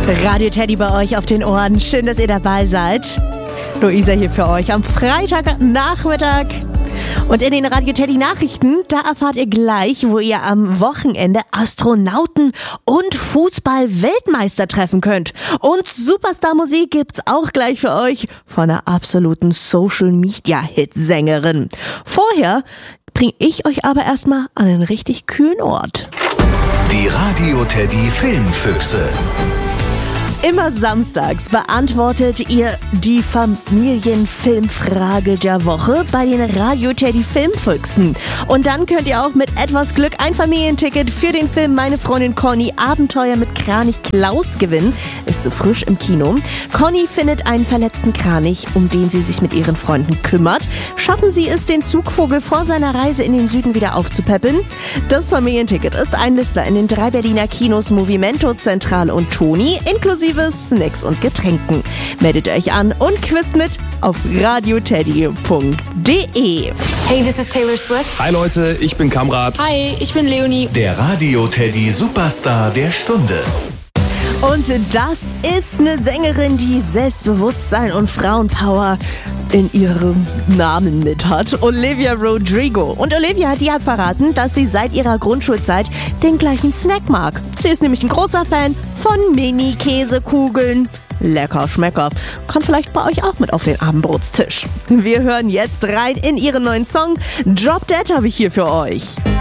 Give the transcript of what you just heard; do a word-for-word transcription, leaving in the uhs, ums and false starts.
Radio Teddy bei euch auf den Ohren. Schön, dass ihr dabei seid. Luisa hier für euch am Freitagnachmittag. Und in den Radio Teddy Nachrichten, da erfahrt ihr gleich, wo ihr am Wochenende Astronauten und Fußball-Weltmeister treffen könnt. Und Superstar-Musik gibt's auch gleich für euch von einer absoluten Social-Media-Hit-Sängerin. Vorher bringe ich euch aber erstmal an einen richtig kühlen Ort. Die Radio Teddy Filmfüchse. Immer samstags beantwortet ihr die Familienfilmfrage der Woche bei den Radio Teddy Filmfüchsen. Und dann könnt ihr auch mit etwas Glück ein Familienticket für den Film Meine Freundin Conny Abenteuer mit Kranich Klaus gewinnen. Ist so frisch im Kino. Conny findet einen verletzten Kranich, um den sie sich mit ihren Freunden kümmert. Schaffen sie es, den Zugvogel vor seiner Reise in den Süden wieder aufzupäppeln? Das Familienticket ist einlistbar in den drei Berliner Kinos Movimento, Zentrale und Toni, inklusive Snacks und Getränken. Meldet euch an und quizt mit auf radioteddy punkt de. Hey, this is Taylor Swift. Hi Leute, ich bin Kamrat. Hi, ich bin Leonie. Der Radio Teddy Superstar der Stunde. Und das ist eine Sängerin, die Selbstbewusstsein und Frauenpower in ihrem Namen mit hat. Olivia Rodrigo. Und Olivia, die hat verraten, dass sie seit ihrer Grundschulzeit den gleichen Snack mag. Sie ist nämlich ein großer Fan von Mini-Käsekugeln. Lecker Schmecker. Kommt vielleicht bei euch auch mit auf den Abendbrotstisch. Wir hören jetzt rein in ihren neuen Song. Drop Dead habe ich hier für euch.